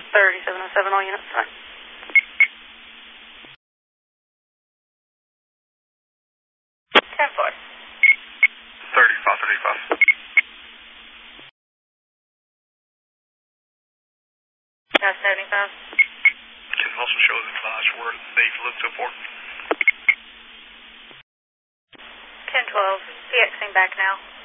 3707, all units, time. 10-4. 3535. Yeah, 75. Can also show the advice where they've looked so far. 10-12, PXing back now.